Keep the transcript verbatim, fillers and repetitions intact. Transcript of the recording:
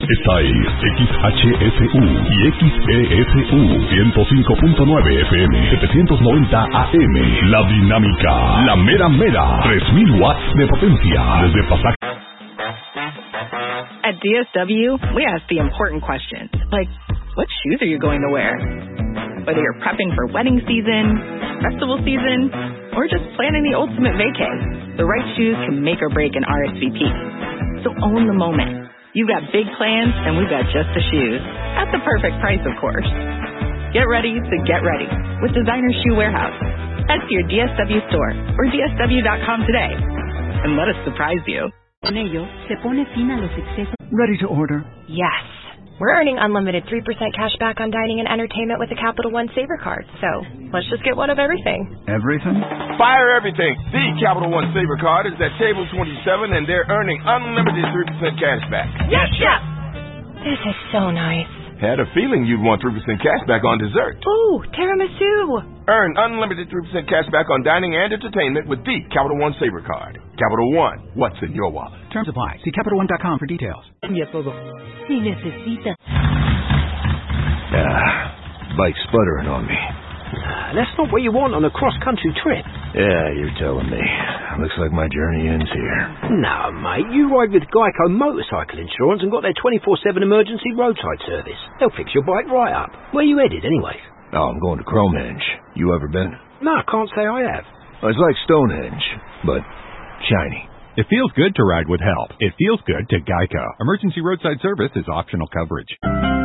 Esta es X H S U y X E S U ciento cinco punto nueve F M, setecientos noventa A M. La dinámica, la mera mera, tres mil watts de potencia desde pasaje. At D S W, we ask the important questions, like, what shoes are you going to wear? Whether you're prepping for wedding season, festival season, or just planning the ultimate vacay, the right shoes can make or break an R S V P. So own the moment. You've got big plans, and we've got just the shoes. At the perfect price, of course. Get ready to get ready with Designer Shoe Warehouse. Head to your D S W store or D S W dot com today, and let us surprise you. Con ello, se pone fin a los excesos. Ready to order? Yes. We're earning unlimited three percent cash back on dining and entertainment with a Capital One Saver card. So, let's just get one of everything. Everything? Fire everything. The Capital One Saver card is at table twenty-seven, and they're earning unlimited three percent cash back. Yes, chef! This is so nice. Had a feeling you'd want three percent cash back on dessert. Ooh, tiramisu. Earn unlimited three percent cash back on dining and entertainment with the Capital One Saver card. Capital One, what's in your wallet? Terms apply. See Capital One dot com for details. todo. Si necesita. Ah, bike's sputtering on me. Nah, that's not what you want on a cross-country trip. Yeah, you're telling me. Looks like my journey ends here. No, mate, you ride with Geico Motorcycle Insurance and got their twenty-four seven emergency roadside service. They'll fix your bike right up. Where you headed, anyway? Oh, I'm going to Cromenge. You ever been? No, I can't say I have. Well, it's like Stonehenge, but shiny. It feels good to ride with help. It feels good to Geico. Emergency roadside service is optional coverage.